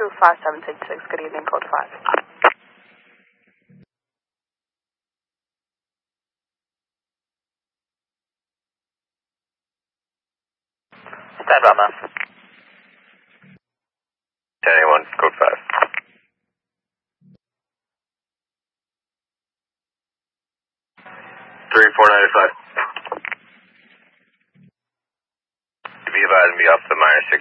25766, good evening, code 5. Stand by, man. 1081, code 5. 3495. To be advised, be off the minor 6